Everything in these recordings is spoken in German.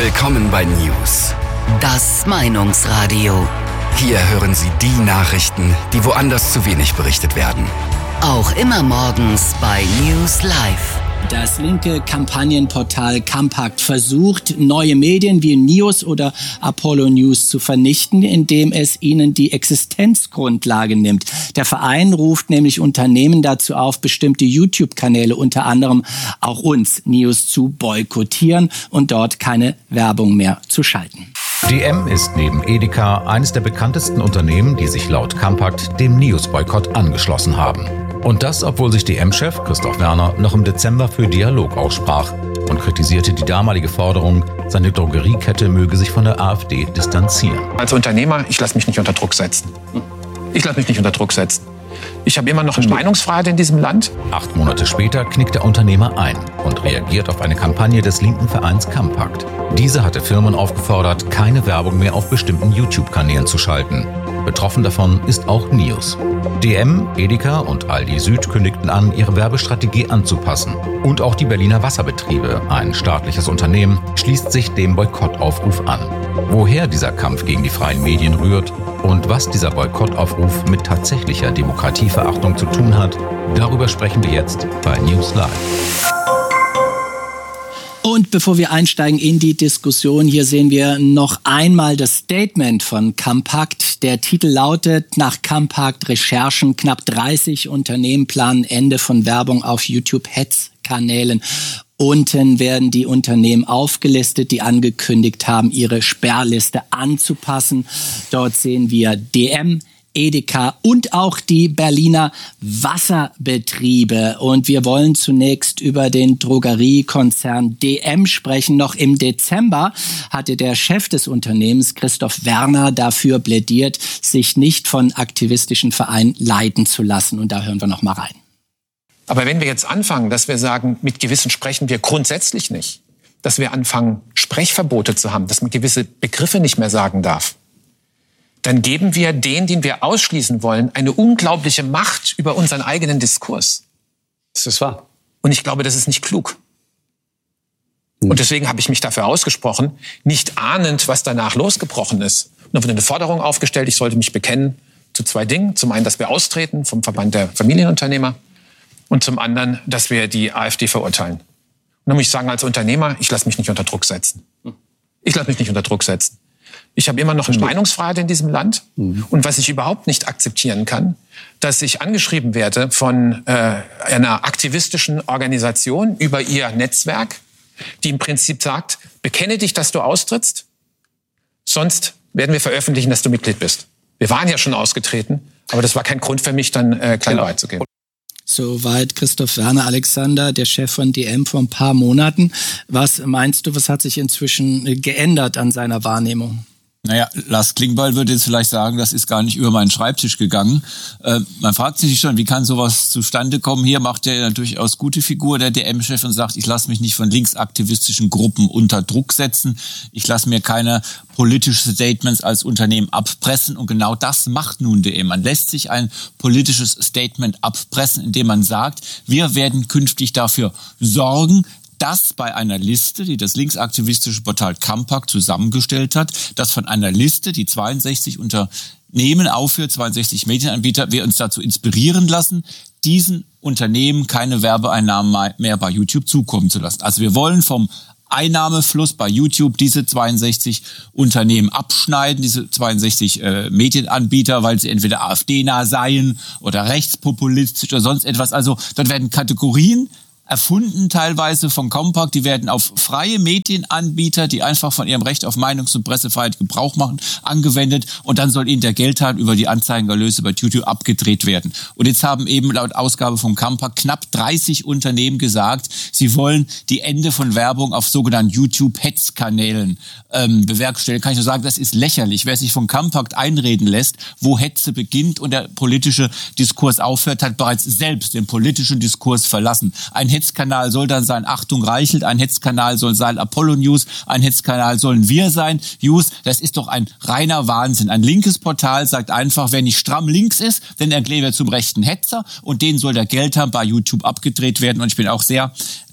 Willkommen bei News. Das Meinungsradio. Hier hören Sie die Nachrichten, die woanders zu wenig berichtet werden. Auch immer morgens bei News Live. Das linke Kampagnenportal Campact versucht, neue Medien wie News oder Apollo News zu vernichten, indem es ihnen die Existenzgrundlage nimmt. Der Verein ruft nämlich Unternehmen dazu auf, bestimmte YouTube-Kanäle, unter anderem auch uns, News, zu boykottieren und dort keine Werbung mehr zu schalten. DM ist neben Edeka eines der bekanntesten Unternehmen, die sich laut Campact dem News-Boykott angeschlossen haben. Und das, obwohl sich DM-Chef Christoph Werner noch im Dezember für Dialog aussprach und kritisierte die damalige Forderung, seine Drogeriekette möge sich von der AfD distanzieren. Als Unternehmer, ich lasse mich nicht unter Druck setzen. Ich lasse mich nicht unter Druck setzen. Ich habe immer noch eine Meinungsfreiheit in diesem Land. 8 Monate später knickt der Unternehmer ein und reagiert auf eine Kampagne des linken Vereins Campact. Diese hatte Firmen aufgefordert, keine Werbung mehr auf bestimmten YouTube-Kanälen zu schalten. Betroffen davon ist auch News. DM, Edeka und Aldi Süd kündigten an, ihre Werbestrategie anzupassen. Und auch die Berliner Wasserbetriebe, ein staatliches Unternehmen, schließt sich dem Boykottaufruf an. Woher dieser Kampf gegen die freien Medien rührt und was dieser Boykottaufruf mit tatsächlicher Demokratieverachtung zu tun hat, darüber sprechen wir jetzt bei News Live. Und bevor wir einsteigen in die Diskussion, hier sehen wir noch einmal das Statement von Campact. Der Titel lautet: Nach Campact-Recherchen knapp 30 Unternehmen planen Ende von Werbung auf YouTube-Hetzkanälen. Unten werden die Unternehmen aufgelistet, die angekündigt haben, ihre Sperrliste anzupassen. Dort sehen wir DM, Edeka und auch die Berliner Wasserbetriebe. Und wir wollen zunächst über den Drogeriekonzern DM sprechen. Noch im Dezember hatte der Chef des Unternehmens, Christoph Werner, dafür plädiert, sich nicht von aktivistischen Vereinen leiten zu lassen. Und da hören wir noch mal rein. Aber wenn wir jetzt anfangen, dass wir sagen, mit Gewissen sprechen wir grundsätzlich nicht, dass wir anfangen, Sprechverbote zu haben, dass man gewisse Begriffe nicht mehr sagen darf, dann geben wir denen, den wir ausschließen wollen, eine unglaubliche Macht über unseren eigenen Diskurs. Das ist wahr. Und ich glaube, das ist nicht klug. Und deswegen habe ich mich dafür ausgesprochen, nicht ahnend, was danach losgebrochen ist. Und dann wurde eine Forderung aufgestellt, ich sollte mich bekennen zu 2 Dingen. Zum einen, dass wir austreten vom Verband der Familienunternehmer und zum anderen, dass wir die AfD verurteilen. Und dann muss ich sagen, als Unternehmer, ich lasse mich nicht unter Druck setzen. Ich lasse mich nicht unter Druck setzen. Ich habe immer noch eine Meinungsfreiheit in diesem Land. Und was ich überhaupt nicht akzeptieren kann, dass ich angeschrieben werde von einer aktivistischen Organisation über ihr Netzwerk, die im Prinzip sagt, bekenne dich, dass du austrittst, sonst werden wir veröffentlichen, dass du Mitglied bist. Wir waren ja schon ausgetreten, aber das war kein Grund für mich, dann klein beizugehen. Soweit Christoph Werner. Alexander, der Chef von DM vor ein paar Monaten. Was meinst du, was hat sich inzwischen geändert an seiner Wahrnehmung? Naja, Lars Klingbeil würde jetzt vielleicht sagen, das ist gar nicht über meinen Schreibtisch gegangen. Man fragt sich schon, wie kann sowas zustande kommen? Hier macht er ja durchaus gute Figur, der DM-Chef, und sagt, ich lasse mich nicht von linksaktivistischen Gruppen unter Druck setzen. Ich lasse mir keine politischen Statements als Unternehmen abpressen. Und genau das macht nun DM. Man lässt sich ein politisches Statement abpressen, indem man sagt, wir werden künftig dafür sorgen, dass bei einer Liste, die das linksaktivistische Portal Campact zusammengestellt hat, dass von einer Liste, die 62 Unternehmen aufführt, 62 Medienanbieter, wir uns dazu inspirieren lassen, diesen Unternehmen keine Werbeeinnahmen mehr bei YouTube zukommen zu lassen. Also wir wollen vom Einnahmefluss bei YouTube diese 62 Unternehmen abschneiden, diese 62 Medienanbieter, weil sie entweder AfD-nah seien oder rechtspopulistisch oder sonst etwas. Also dort werden Kategorien erfunden teilweise von Campact, die werden auf freie Medienanbieter, die einfach von ihrem Recht auf Meinungs- und Pressefreiheit Gebrauch machen, angewendet, und dann soll ihnen der Geldhahn über die Anzeigenerlöse bei YouTube abgedreht werden. Und jetzt haben eben laut Ausgabe von Campact knapp 30 Unternehmen gesagt, sie wollen die Ende von Werbung auf sogenannten YouTube-Hetzkanälen bewerkstelligen. Kann ich nur sagen, das ist lächerlich. Wer sich von Campact einreden lässt, wo Hetze beginnt und der politische Diskurs aufhört, hat bereits selbst den politischen Diskurs verlassen. Ein Hetzkanal soll dann sein Achtung Reichelt, ein Hetzkanal soll sein Apollo News, ein Hetzkanal sollen wir sein. News, das ist doch ein reiner Wahnsinn. Ein linkes Portal sagt einfach, wer nicht stramm links ist, dann erklären wir zum rechten Hetzer, und den soll der Geldhahn bei YouTube abgedreht werden. Und ich bin auch sehr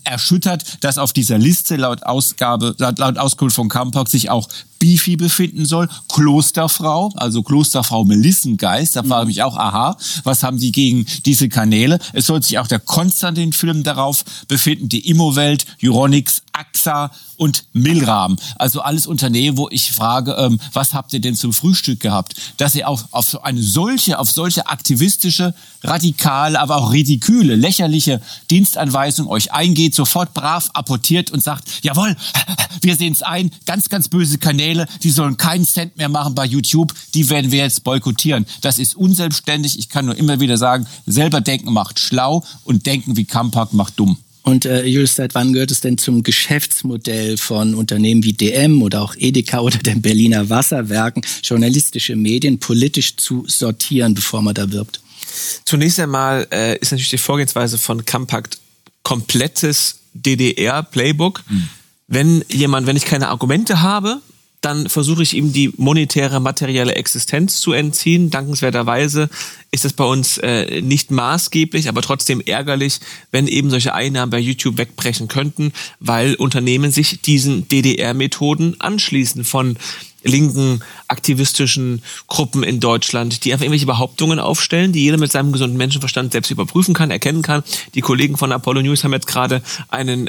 erschüttert, dass auf dieser Liste laut Auskunft von Kampak sich auch Beefy befinden soll, Klosterfrau, also Klosterfrau Melissengeist. Da frage ich mich auch, aha, was haben die gegen diese Kanäle? Es soll sich auch der Konstantin-Film darauf befinden, die Immowelt, Euronics, AXA und Milram. Also alles Unternehmen, wo ich frage, was habt ihr denn zum Frühstück gehabt? Dass ihr auch auf solche aktivistische, radikale, aber auch ridiküle, lächerliche Dienstanweisung euch eingeht, sofort brav apportiert und sagt, jawohl, wir sehen es ein, ganz, ganz böse Kanäle, die sollen keinen Cent mehr machen bei YouTube, die werden wir jetzt boykottieren. Das ist unselbstständig. Ich kann nur immer wieder sagen, selber denken macht schlau und denken wie Kampak macht dumm. Und Julius, seit wann gehört es denn zum Geschäftsmodell von Unternehmen wie DM oder auch Edeka oder den Berliner Wasserwerken, journalistische Medien politisch zu sortieren, bevor man da wirbt? Zunächst einmal ist natürlich die Vorgehensweise von Kampak komplettes DDR-Playbook. Wenn ich keine Argumente habe, dann versuche ich ihm die monetäre, materielle Existenz zu entziehen. Dankenswerterweise ist das bei uns nicht maßgeblich, aber trotzdem ärgerlich, wenn eben solche Einnahmen bei YouTube wegbrechen könnten, weil Unternehmen sich diesen DDR-Methoden anschließen von linken aktivistischen Gruppen in Deutschland, die einfach irgendwelche Behauptungen aufstellen, die jeder mit seinem gesunden Menschenverstand selbst überprüfen kann, erkennen kann. Die Kollegen von Apollo News haben jetzt gerade einen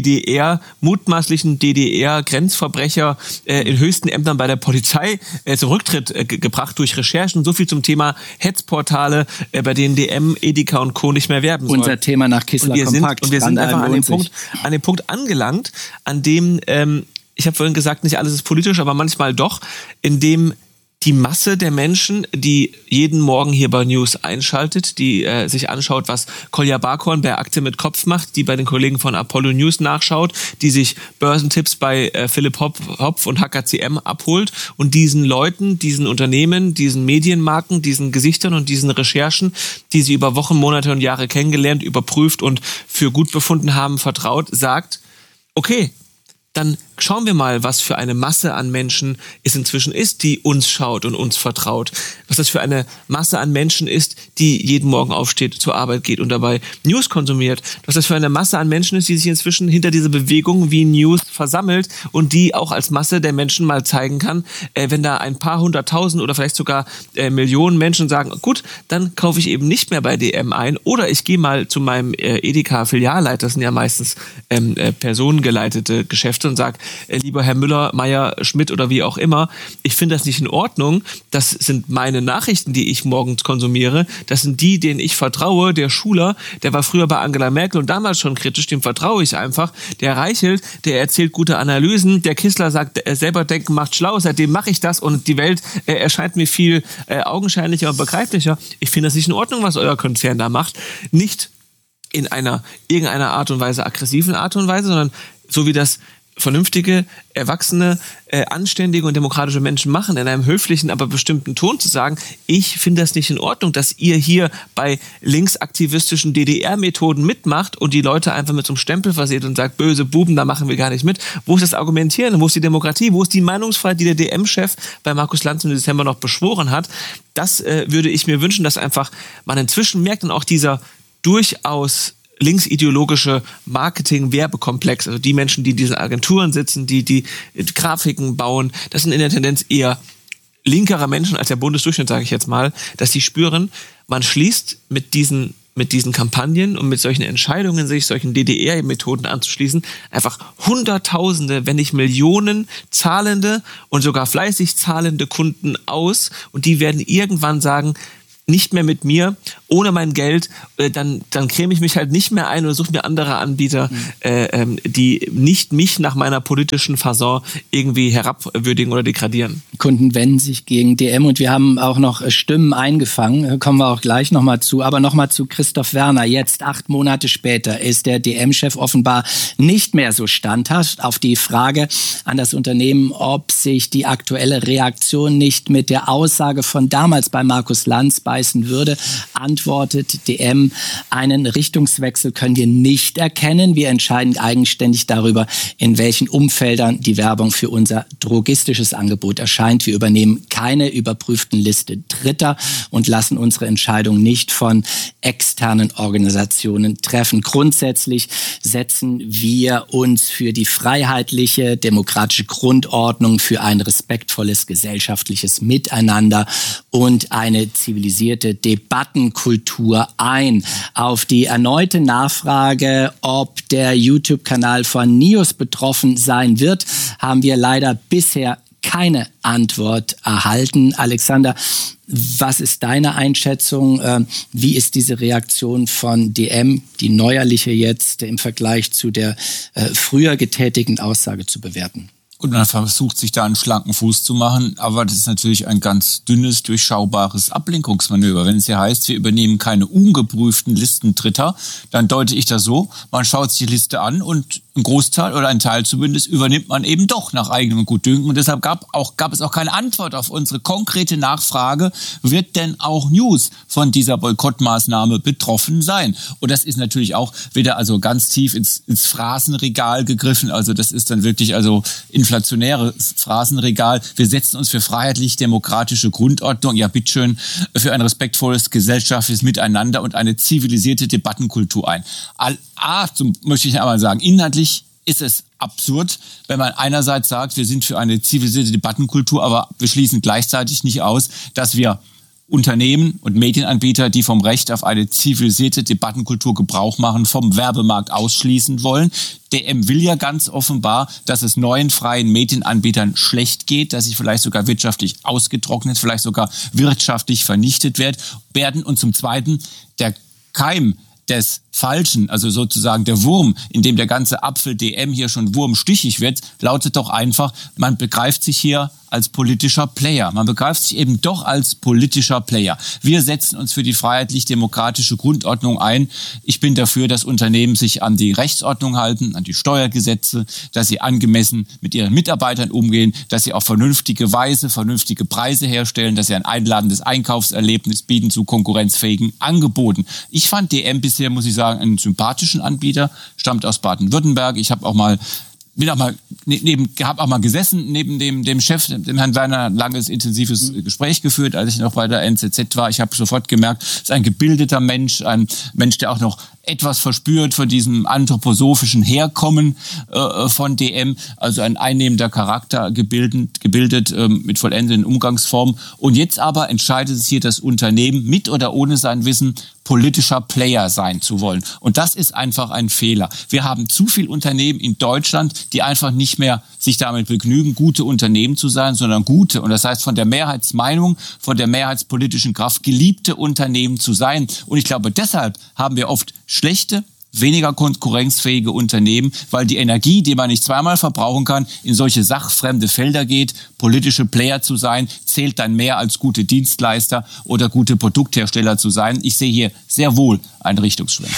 mutmaßlichen DDR-Grenzverbrecher in höchsten Ämtern bei der Polizei zum Rücktritt gebracht durch Recherchen. So viel zum Thema Hetzportale, bei denen DM, Edeka und Co. nicht mehr werben sollen. Unser Thema nach Kissler Kompakt. Und wir sind einfach an dem Punkt angelangt, an dem ich habe vorhin gesagt, nicht alles ist politisch, aber manchmal doch, in dem die Masse der Menschen, die jeden Morgen hier bei News einschaltet, die sich anschaut, was Kolja Barkhorn bei Aktie mit Kopf macht, die bei den Kollegen von Apollo News nachschaut, die sich Börsentipps bei Philipp Hopf und HKCM abholt und diesen Leuten, diesen Unternehmen, diesen Medienmarken, diesen Gesichtern und diesen Recherchen, die sie über Wochen, Monate und Jahre kennengelernt, überprüft und für gut befunden haben, vertraut, sagt, okay, dann schauen wir mal, was für eine Masse an Menschen es inzwischen ist, die uns schaut und uns vertraut. Was das für eine Masse an Menschen ist, die jeden Morgen aufsteht, zur Arbeit geht und dabei News konsumiert. Was das für eine Masse an Menschen ist, die sich inzwischen hinter diese Bewegung wie News versammelt und die auch als Masse der Menschen mal zeigen kann, wenn da ein paar hunderttausend oder vielleicht sogar Millionen Menschen sagen, gut, dann kaufe ich eben nicht mehr bei DM ein oder ich gehe mal zu meinem Edeka-Filialleiter, das sind ja meistens personengeleitete Geschäfte und sage, lieber Herr Müller, Meier, Schmidt oder wie auch immer, ich finde das nicht in Ordnung. Das sind meine Nachrichten, die ich morgens konsumiere. Das sind die, denen ich vertraue. Der Schuler, der war früher bei Angela Merkel und damals schon kritisch, dem vertraue ich einfach. Der Reichelt, der erzählt gute Analysen. Der Kissler sagt, selber denken macht schlau. Seitdem mache ich das und die Welt erscheint mir viel augenscheinlicher und begreiflicher. Ich finde das nicht in Ordnung, was euer Konzern da macht. Nicht in irgendeiner Art und Weise, aggressiven Art und Weise, sondern so wie das vernünftige, erwachsene, anständige und demokratische Menschen machen, in einem höflichen, aber bestimmten Ton zu sagen, ich finde das nicht in Ordnung, dass ihr hier bei linksaktivistischen DDR-Methoden mitmacht und die Leute einfach mit so einem Stempel verseht und sagt, böse Buben, da machen wir gar nicht mit. Wo ist das Argumentieren? Wo ist die Demokratie? Wo ist die Meinungsfreiheit, die der DM-Chef bei Markus Lanz im Dezember noch beschworen hat? Das würde ich mir wünschen, dass einfach man inzwischen merkt und auch dieser durchaus linksideologische Marketing-Werbekomplex, also die Menschen, die in diesen Agenturen sitzen, die Grafiken bauen, das sind in der Tendenz eher linkere Menschen als der Bundesdurchschnitt, sage ich jetzt mal, dass sie spüren, man schließt mit diesen Kampagnen und mit solchen Entscheidungen, sich solchen DDR-Methoden anzuschließen, einfach Hunderttausende, wenn nicht Millionen zahlende und sogar fleißig zahlende Kunden aus und die werden irgendwann sagen, nicht mehr mit mir, ohne mein Geld, dann creme ich mich halt nicht mehr ein oder suche mir andere Anbieter, die nicht mich nach meiner politischen Fasson irgendwie herabwürdigen oder degradieren. Kunden wenden sich gegen DM und wir haben auch noch Stimmen eingefangen, kommen wir auch gleich nochmal zu, aber nochmal zu Christoph Werner. Jetzt, 8 Monate später, ist der DM-Chef offenbar nicht mehr so standhaft. Auf die Frage an das Unternehmen, ob sich die aktuelle Reaktion nicht mit der Aussage von damals bei Markus Lanz bei heißen würde, antwortet DM, einen Richtungswechsel können wir nicht erkennen. Wir entscheiden eigenständig darüber, in welchen Umfeldern die Werbung für unser drogistisches Angebot erscheint. Wir übernehmen keine überprüften Liste Dritter und lassen unsere Entscheidung nicht von externen Organisationen treffen. Grundsätzlich setzen wir uns für die freiheitliche, demokratische Grundordnung, für ein respektvolles gesellschaftliches Miteinander und eine zivilisierte Debattenkultur ein. Auf die erneute Nachfrage, ob der YouTube-Kanal von News betroffen sein wird, haben wir leider bisher keine Antwort erhalten. Alexander, was ist deine Einschätzung? Wie ist diese Reaktion von DM, die neuerliche jetzt, im Vergleich zu der früher getätigten Aussage zu bewerten? Und man versucht, sich da einen schlanken Fuß zu machen, aber das ist natürlich ein ganz dünnes, durchschaubares Ablenkungsmanöver. Wenn es ja heißt, wir übernehmen keine ungeprüften Listen Dritter, dann deute ich das so, man schaut sich die Liste an und ein Großteil oder ein Teil zumindest übernimmt man eben doch nach eigenem Gutdünken. Und deshalb gab es auch keine Antwort auf unsere konkrete Nachfrage, wird denn auch News von dieser Boykottmaßnahme betroffen sein? Und das ist natürlich auch wieder also ganz tief ins Phrasenregal gegriffen. Also das ist dann wirklich also inflationäres Phrasenregal. Wir setzen uns für freiheitlich-demokratische Grundordnung, ja bitteschön, für ein respektvolles gesellschaftliches Miteinander und eine zivilisierte Debattenkultur ein. Möchte ich einmal sagen, inhaltlich ist es absurd, wenn man einerseits sagt, wir sind für eine zivilisierte Debattenkultur, aber wir schließen gleichzeitig nicht aus, dass wir Unternehmen und Medienanbieter, die vom Recht auf eine zivilisierte Debattenkultur Gebrauch machen, vom Werbemarkt ausschließen wollen. DM will ja ganz offenbar, dass es neuen freien Medienanbietern schlecht geht, dass sie vielleicht sogar wirtschaftlich ausgetrocknet, vielleicht sogar wirtschaftlich vernichtet werden. Und zum Zweiten, der Keim des Falschen, also sozusagen der Wurm, in dem der ganze Apfel DM hier schon wurmstichig wird, lautet doch einfach, man begreift sich hier als politischer Player. Man begreift sich eben doch als politischer Player. Wir setzen uns für die freiheitlich-demokratische Grundordnung ein. Ich bin dafür, dass Unternehmen sich an die Rechtsordnung halten, an die Steuergesetze, dass sie angemessen mit ihren Mitarbeitern umgehen, dass sie auf vernünftige Weise vernünftige Preise herstellen, dass sie ein einladendes Einkaufserlebnis bieten zu konkurrenzfähigen Angeboten. Ich fand DM bisher, muss ich sagen, einen sympathischen Anbieter, stammt aus Baden-Württemberg. Ich habe auch mal gesessen neben dem Chef, dem Herrn Seiner, langes, intensives Gespräch geführt, als ich noch bei der NZZ war. Ich habe sofort gemerkt, es ist ein gebildeter Mensch, ein Mensch, der auch noch etwas verspürt von diesem anthroposophischen Herkommen von DM, also ein einnehmender Charakter, gebildet mit vollendeten Umgangsformen. Und jetzt aber entscheidet es hier das Unternehmen, mit oder ohne sein Wissen politischer Player sein zu wollen. Und das ist einfach ein Fehler. Wir haben zu viele Unternehmen in Deutschland, die einfach nicht mehr sich damit begnügen, gute Unternehmen zu sein, sondern gute, und das heißt von der Mehrheitsmeinung, von der mehrheitspolitischen Kraft geliebte Unternehmen zu sein. Und ich glaube, deshalb haben wir oft schlechte, weniger konkurrenzfähige Unternehmen, weil die Energie, die man nicht zweimal verbrauchen kann, in solche sachfremde Felder geht. Politische Player zu sein, zählt dann mehr als gute Dienstleister oder gute Produkthersteller zu sein. Ich sehe hier sehr wohl einen Richtungsschwenk.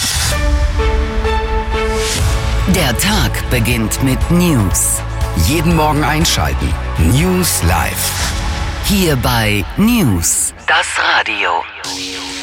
Der Tag beginnt mit News. Jeden Morgen einschalten. News Live. Hier bei News, das Radio.